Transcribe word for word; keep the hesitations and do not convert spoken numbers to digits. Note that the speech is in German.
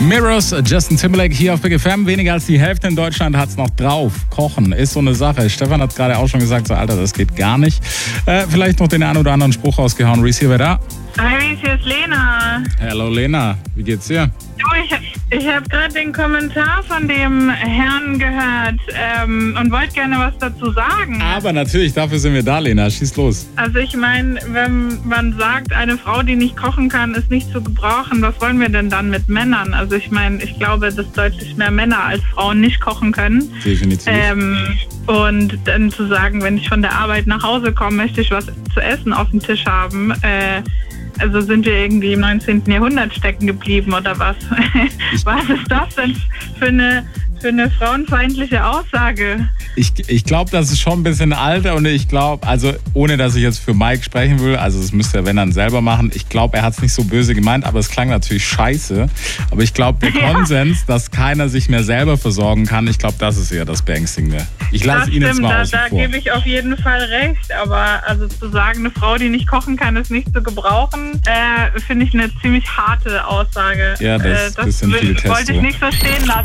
Mirrors, Justin Timberlake hier auf Big F M. Weniger als die Hälfte in Deutschland hat es noch drauf. Kochen ist so eine Sache. Stefan hat gerade auch schon gesagt, so Alter, das geht gar nicht. Äh, vielleicht noch den einen oder anderen Spruch rausgehauen. Reese, hier, wer da? Hi, Reese, hier ist Lena. Hallo Lena, wie geht's dir? Du, ich, ich habe gerade den Kommentar von dem Herrn gehört ähm, und wollte gerne was dazu sagen. Aber natürlich, dafür sind wir da, Lena. Schieß los. Also ich meine, wenn man sagt, eine Frau, die nicht kochen kann, ist nicht zu gebrauchen, was wollen wir denn dann mit Männern? Also ich meine, ich glaube, dass deutlich mehr Männer als Frauen nicht kochen können. Definitiv. Ähm, und dann zu sagen, wenn ich von der Arbeit nach Hause komme, möchte ich was zu essen auf dem Tisch haben. Äh, Also sind wir irgendwie im neunzehnten Jahrhundert stecken geblieben oder was? Was ist das denn für eine, für eine frauenfeindliche Aussage? Ich, ich glaube, das ist schon ein bisschen alter und ich glaube, also ohne dass ich jetzt für Mike sprechen will, also das müsste er, wenn dann selber machen, ich glaube, er hat es nicht so böse gemeint, aber es klang natürlich scheiße. Aber ich glaube, der ja. Konsens, dass keiner sich mehr selber versorgen kann, ich glaube, das ist eher das Beängstigende. Ich lasse ihn jetzt mal da, außen da vor. Da gebe ich auf jeden Fall recht, aber also zu sagen, eine Frau, die nicht kochen kann, ist nicht zu gebrauchen, äh, finde ich eine ziemlich harte Aussage. Ja, das, äh, das das sind viele Tests. Wollte ich nicht so stehen lassen.